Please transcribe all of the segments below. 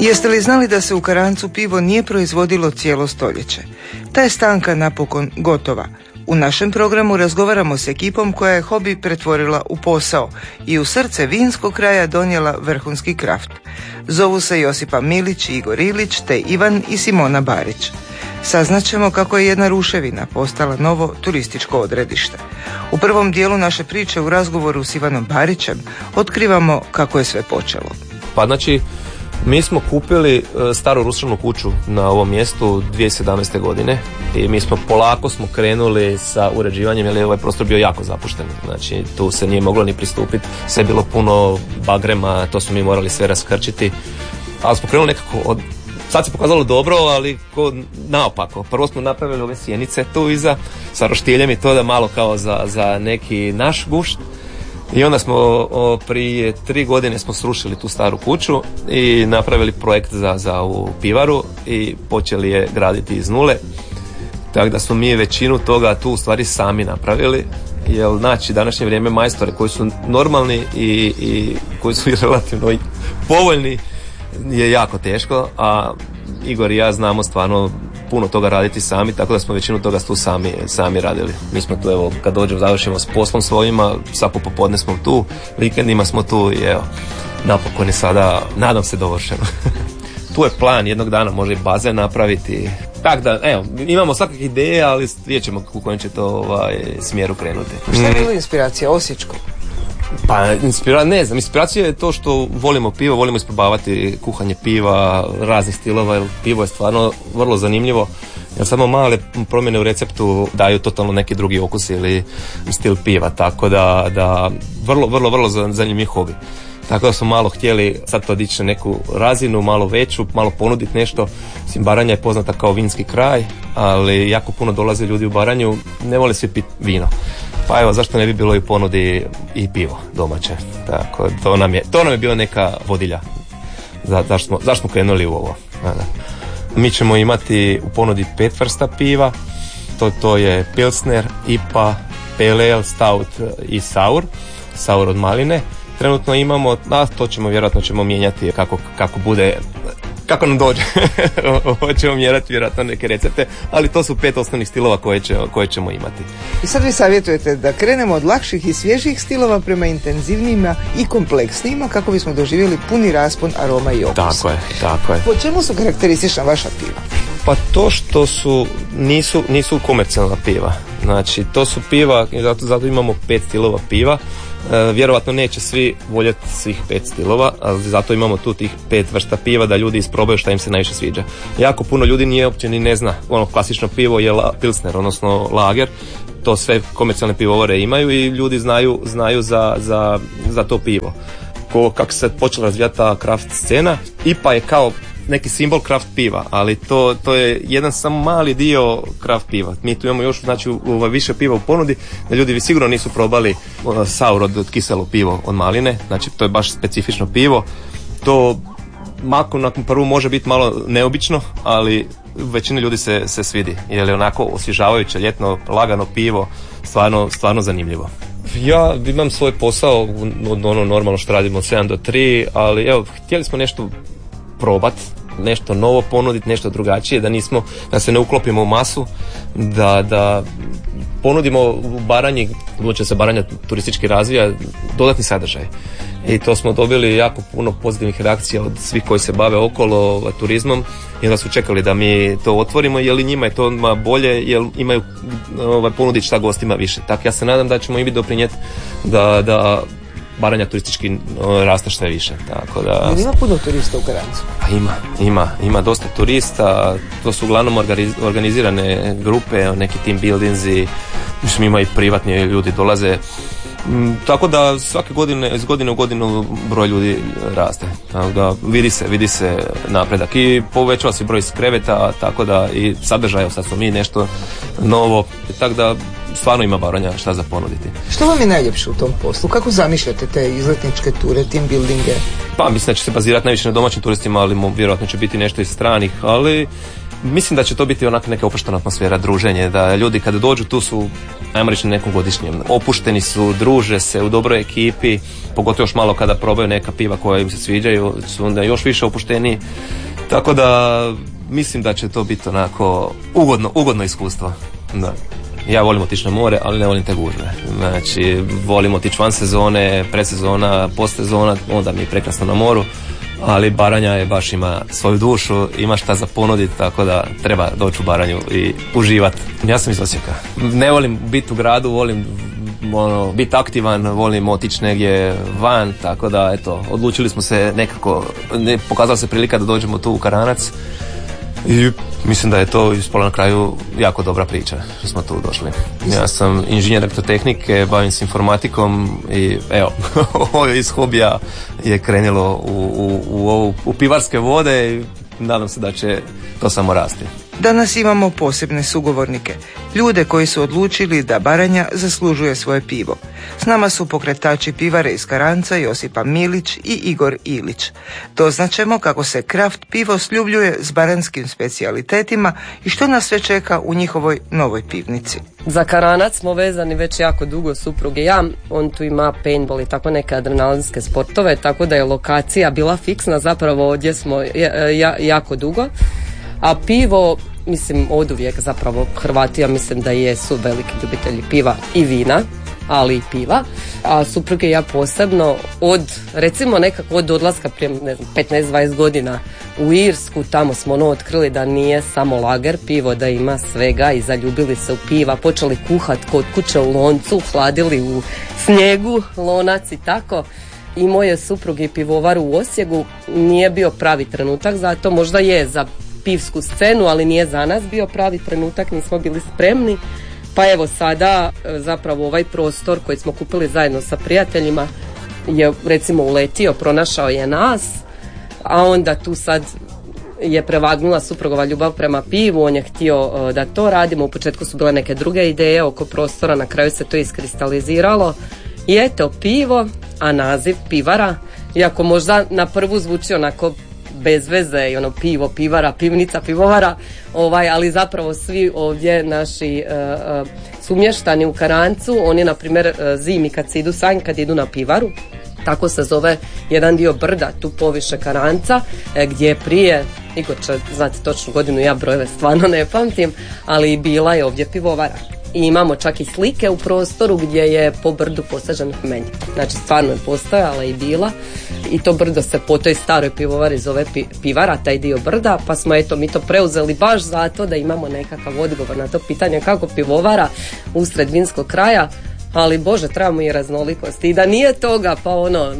Jeste li znali da se u Karancu pivo nije proizvodilo cijelo stoljeće? Ta je stanka napokon gotova. U našem programu razgovaramo s ekipom koja je hobi pretvorila u posao i u srce vinskog kraja donijela vrhunski kraft. Zovu se Josipa Milić i Igor Ilić te Ivan i Simona Barić. Saznaćemo kako je jedna ruševina postala novo turističko odredište. U prvom dijelu naše priče u razgovoru s Ivanom Barićem otkrivamo kako je sve počelo. Pa znači, mi smo kupili staru ruševnu kuću na ovom mjestu 2017. godine i mi smo polako krenuli sa uređivanjem jer je ovaj prostor bio jako zapušten. Znači, tu se nije moglo ni pristupiti, sve je bilo puno bagrema, to smo mi morali sve raskrčiti, ali smo krenuli nekako sad se pokazalo dobro, ali naopako. Prvo smo napravili ove sjenice tu iza sa roštiljem i to da malo kao za neki naš gušt. I onda smo prije 3 godine smo srušili tu staru kuću i napravili projekt za ovu pivaru i počeli je graditi iz nule. Tako da smo mi većinu toga tu u stvari sami napravili. Jer znači današnje vrijeme majstore koji su normalni i koji su relativno povoljni je jako teško, a Igor i ja znamo stvarno puno toga raditi sami, tako da smo većinu toga tu sami radili. Mi smo tu, evo, kad dođemo, završimo s poslom svojima, svako popodne smo tu, vikendima smo tu i evo, napokon je sada, nadam se, dovršeno. Tu je plan, jednog dana može i bazen napraviti. Tako da, evo, imamo svakakve ideje, ali vidjet ćemo u kojem će to smjeru krenuti. Šta je bilo inspiracija Osječko? Pa, inspiracija je to što volimo pivo, volimo isprobavati kuhanje piva, raznih stilova, jer pivo je stvarno vrlo zanimljivo, jer samo male promjene u receptu daju totalno neki drugi okus ili stil piva, tako da vrlo zanimljiv hobi. Tako da smo malo htjeli sad to dići na neku razinu, malo veću, malo ponuditi nešto. Mislim, Baranja je poznata kao vinski kraj, ali jako puno dolaze ljudi u Baranju, ne vole svi piti vino. Pa evo, zašto ne bi bilo i ponudi i pivo domaće. Tako, to nam je bila neka vodilja. Zašto smo krenuli u ovo. Mi ćemo imati u ponudi 5 vrsta piva. To je Pilsner, IPA, Pale Ale, Stout i Sour. Sour od maline. Trenutno imamo, to ćemo vjerojatno mijenjati kako bude, kako nam dođe. Hoćemo mjerati vjerojatno neke recepte, ali to su 5 osnovnih stilova koje ćemo imati. I sad vi savjetujete da krenemo od lakših i svježih stilova prema intenzivnijima i kompleksnijima kako bismo doživjeli puni raspon aroma i okusa. Tako je. Po čemu su karakteristična vaša piva? Pa to što nisu komercijalna piva. Znači, to su piva, zato imamo 5 stilova piva. Vjerovatno neće svi voljeti svih 5 stilova, ali zato imamo tu tih 5 vrsta piva da ljudi isprobaju šta im se najviše sviđa. Jako puno ljudi nije uopće ni ne zna, klasično pivo je Pilsner, odnosno lager, to sve komercijalne pivovare imaju i ljudi znaju za to pivo. Kako se počela razvijati ta craft scena, IPA je kao neki simbol craft piva, ali to je jedan samo mali dio craft piva. Mi tu imamo još, znači, više piva u ponudi, da ljudi sigurno nisu probali sour od kiselo pivo od maline, znači to je baš specifično pivo. To nakon prvu može biti malo neobično, ali većina ljudi se svidi, jer je onako osvježavajuće, ljetno, lagano pivo, stvarno zanimljivo. Ja imam svoj posao, normalno što radimo od 7 do 3, ali evo, htjeli smo nešto probat, nešto novo ponuditi, nešto drugačije, da se ne uklopimo u masu, da ponudimo u Baranji, budući se Baranja turistički razvija, dodatni sadržaj. I to smo dobili jako puno pozitivnih reakcija od svih koji se bave okolo turizmom, i onda su čekali da mi to otvorimo, jer i njima je to bolje, jer imaju ponuditi šta gostima više. Tako ja se nadam da ćemo i biti doprinijeti da Baranja turistički raste što je više. Tako da... Ima puno turista u Karancu? Pa ima dosta turista, to su uglavnom organizirane grupe, neki team buildingsi, mislim ima i privatni ljudi dolaze, tako da svake godine, iz godine u godinu broj ljudi raste, tako da vidi se napredak i povećava se broj kreveta, tako da i sadržaja, sad smo mi nešto novo, tako da stvarno ima Baranja šta za ponuditi. Što vam je najljepše u tom poslu? Kako zamišljate te izletničke ture, team buildinge? Pa mislim da će se bazirati najviše na domaćim turistima, ali vjerojatno će biti nešto iz stranih, ali mislim da će to biti onako neka opuštena atmosfera, druženje, da ljudi kada dođu tu su, ajmo reći, na nekom godišnjem. Opušteni su, druže se u dobroj ekipi, pogotovo još malo kada probaju neka piva koja im se sviđaju, su onda još više opušteniji. Tako da mislim da će to biti onako ugodno iskustvo. Da. Ja volim otići na more, ali ne volim te gužve. Znači, volim otići van sezone, predsezona, postsezona, onda mi je prekrasno na moru. Ali Baranja je baš ima svoju dušu, ima šta za ponuditi, tako da treba doći u Baranju i uživati. Ja sam iz Osijeka. Ne volim biti u gradu, volim biti aktivan, volim otići negdje van, tako da eto, odlučili smo se nekako, pokazala se prilika da dođemo tu u Karanac i mislim da je to ispalo na kraju jako dobra priča što smo tu došli. Ja sam inženjer elektrotehnike, bavim se informatikom i evo, ovo iz hobija je krenilo u pivarske vode i nadam se da će to samo rasti. Danas imamo posebne sugovornike, ljude koji su odlučili da Baranja zaslužuje svoje pivo. S nama su pokretači pivare iz Karanca Josipa Milić i Igor Ilić. Doznaćemo kako se kraft pivo sljubljuje s baranskim specijalitetima i što nas sve čeka u njihovoj novoj pivnici. Za Karanac smo vezani već jako dugo, suprug i ja. On tu ima paintball i tako neke adrenalinske sportove, tako da je lokacija bila fiksna, zapravo ovdje smo jako dugo. A pivo, mislim, oduvijek zapravo Hrvati, ja mislim da jesu veliki ljubitelji piva i vina, ali i piva. A supruge i ja posebno recimo nekako od odlaska prije 15-20 godina u Irsku, tamo smo otkrili da nije samo lager pivo, da ima svega i zaljubili se u piva, počeli kuhati kod kuće u loncu, hladili u snijegu, lonac i tako. I moje supruge i pivovar u Osijeku nije bio pravi trenutak, zato možda je za pivsku scenu, ali nije za nas bio pravi trenutak, nismo bili spremni. Pa evo sada zapravo ovaj prostor koji smo kupili zajedno sa prijateljima je recimo uletio, pronašao je nas, a onda tu sad je prevagnula suprugova ljubav prema pivu, on je htio da to radimo. U početku su bile neke druge ideje oko prostora, na kraju se to iskristaliziralo i eto pivo, a naziv pivara, iako možda na prvu zvuči onako bez veze i pivo, pivara, pivnica, pivovara, ali zapravo svi ovdje naši sumještani u Karancu, oni na primjer zimi kad se idu sanj, kad idu na pivaru, tako se zove jedan dio brda tu poviše Karanca, gdje je prije, Igor će znati točnu godinu, ja brojeve stvarno ne pamtim, ali bila je ovdje pivovara. I imamo čak i slike u prostoru gdje je po brdu posađen hmelj. Znači stvarno je postojala i bila. I to brdo se po toj staroj pivovari zove pivara, taj dio brda, pa smo mi to preuzeli baš zato da imamo nekakav odgovor na to pitanje kako pivovara usred vinskog kraja. Ali Bože, trebamo i raznolikosti. I da nije toga, pa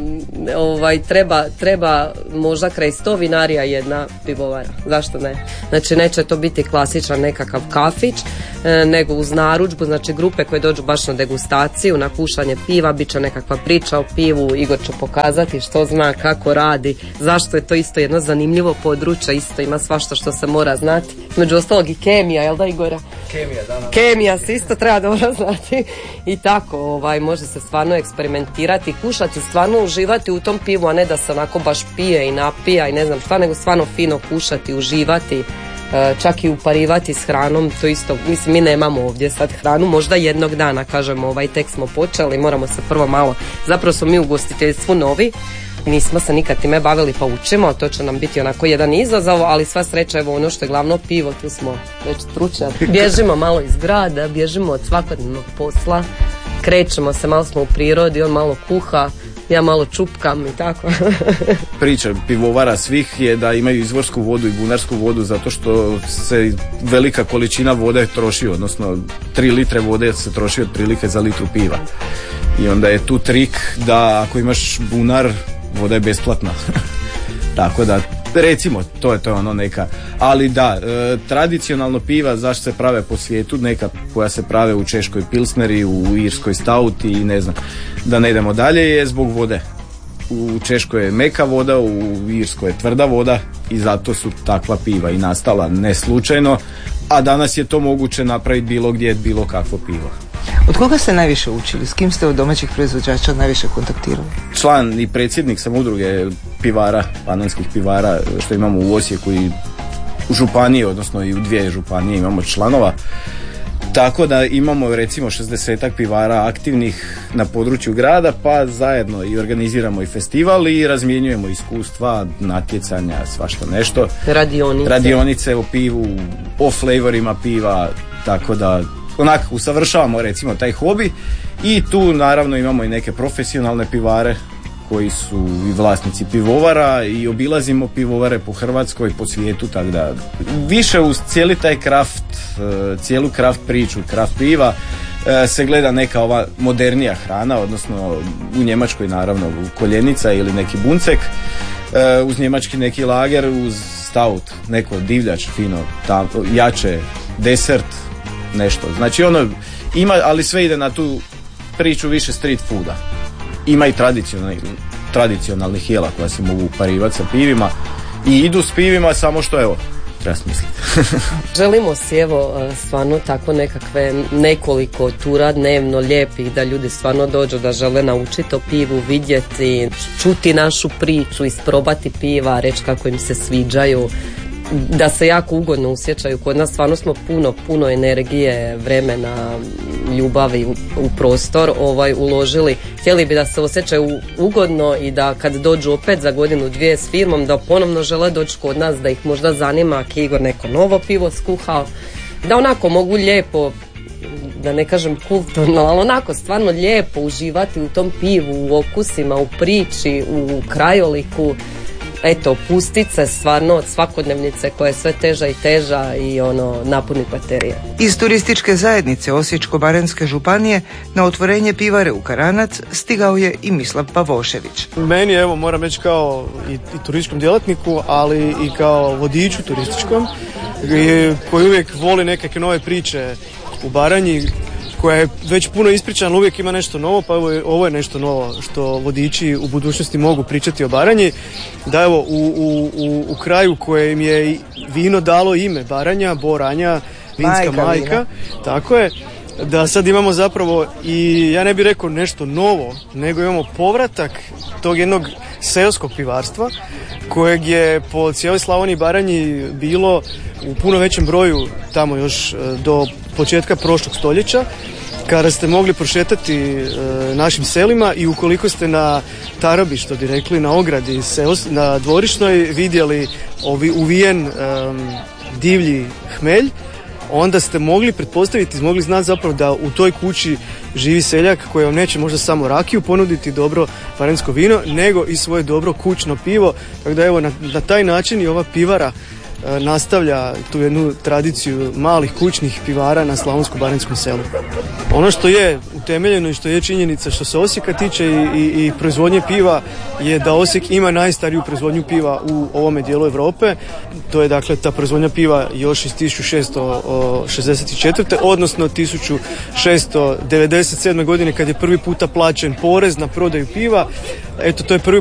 treba možda kraj 100 vinarija jedna pivovara. Zašto ne? Znači neće to biti klasičan nekakav kafić, nego uz narudžbu, znači grupe koje dođu baš na degustaciju, na kušanje piva, bit će nekakva priča o pivu, Igor će pokazati što zna, kako radi, zašto je to isto jedno zanimljivo područje, isto ima svašta što se mora znati. Među ostalog i kemija, jel da Igora? Kemija se isto treba dobro znati i tako, može se stvarno eksperimentirati, kušati, stvarno uživati u tom pivu, a ne da se onako baš pije i napija i ne znam šta, nego stvarno fino kušati, uživati, čak i uparivati s hranom, to isto, mislim mi nemamo ovdje sad hranu, možda jednog dana, kažemo, tek smo počeli, moramo se prvo malo, zapravo smo mi u ugostiteljstvu novi, nismo se nikad time bavili pa učimo, to će nam biti onako jedan izazov, ali sva sreća, evo ono što je glavno pivo, tu smo već stručnjaci. Bježimo malo iz grada, bježimo od svakodnevnog posla, krećemo se, malo smo u prirodi, on malo kuha, ja malo čupkam i tako. Priča pivovara svih je da imaju izvorsku vodu i bunarsku vodu zato što se velika količina vode troši, odnosno 3 litre vode se troši otprilike za litru piva. I onda je tu trik da ako imaš bunar, voda je besplatna. Tako da, recimo, to je neka. Ali da, tradicionalno piva zašto se prave po svijetu, neka koja se prave u Češkoj pilsneri, u Irskoj stout i ne znam, da ne idemo dalje, je zbog vode. U Češkoj je meka voda, u Irskoj je tvrda voda i zato su takva piva i nastala ne slučajno, a danas je to moguće napraviti bilo gdje, bilo kakvo pivo. Od koga ste najviše učili? S kim ste od domaćih proizvođača najviše kontaktirali? Član i predsjednik sam udruge pivara, panonskih pivara što imamo u Osijeku i županiji, odnosno i u 2 županije imamo članova. Tako da imamo recimo 60-ak pivara aktivnih na području grada, pa zajedno i organiziramo i festival i razmjenjujemo iskustva, natjecanja, svašta nešto. Radionice o pivu, o flavorima piva, tako da onako usavršavamo recimo taj hobi i tu naravno imamo i neke profesionalne pivare koji su i vlasnici pivovara i obilazimo pivovare po Hrvatskoj, po svijetu, tako da više uz cijeli taj cijelu kraft priču, kraft piva se gleda neka ova modernija hrana, odnosno u Njemačkoj naravno koljenica ili neki buncek, uz njemački neki lager, uz stout, neko divljač, fino, jače, desert, nešto. Znači ono ima, ali sve ide na tu priču više street fooda. Ima i tradicionalnih jela koja se mogu uparivati sa pivima i idu s pivima, samo što evo, treba smisliti. Želimo si evo stvarno tako nekakve nekoliko tura dnevno lijepih da ljudi stvarno dođu da žele naučiti o pivu, vidjeti, čuti našu priču, isprobati piva, reći kako im se sviđaju, da se jako ugodno osjećaju. Kod nas stvarno smo puno energije, vremena, ljubavi u prostor uložili. Htjeli bi da se osjećaju ugodno i da kad dođu opet za godinu, 2 s firmom, da ponovno žele doći kod nas, da ih možda zanima ako je Igor neko novo pivo skuhao, da onako mogu lijepo, da ne kažem kulturno, ali onako stvarno lijepo uživati u tom pivu, u okusima, u priči, u krajoliku. Eto, pustit se stvarno od svakodnevnice koja je sve teža i teža i napuni baterije. Iz turističke zajednice Osječko-baranjske županije na otvorenje pivare u Karanac stigao je i Mislav Pavošević. Meni, evo, moram reći kao i turističkom djelatniku, ali i kao vodiču turističkom, koji uvijek voli nekakve nove priče u Baranji, koja je već puno ispričana, uvijek ima nešto novo, pa ovo je nešto novo što vodiči u budućnosti mogu pričati o Baranji. Da evo, u kraju kojem je vino dalo ime Baranja, Boranja, vinska majka, tako je, da sad imamo zapravo i ja ne bih rekao nešto novo, nego imamo povratak tog jednog seoskog pivarstva kojeg je po cijeloj Slavoniji i Baranji bilo u puno većem broju tamo još do početka prošlog stoljeća, kada ste mogli prošetati našim selima i ukoliko ste na tarabi, što bi rekli, na ogradi na dvorišnoj vidjeli uvijen divlji hmelj, onda ste mogli pretpostaviti, mogli znati zapravo da u toj kući živi seljak koji vam neće možda samo rakiju ponuditi, dobro baranjsko vino, nego i svoje dobro kućno pivo. Tako da evo, na taj način i ova pivara nastavlja tu jednu tradiciju malih kućnih pivara na slavonsko-baranjskom selu. Ono što je utemeljeno i što je činjenica što se Osijeka tiče i proizvodnje piva je da Osijek ima najstariju proizvodnju piva u ovome dijelu Europe. To je dakle ta proizvodnja piva još iz 1664. odnosno 1697. godine kad je prvi puta plaćen porez na prodaju piva. Eto, to je prvi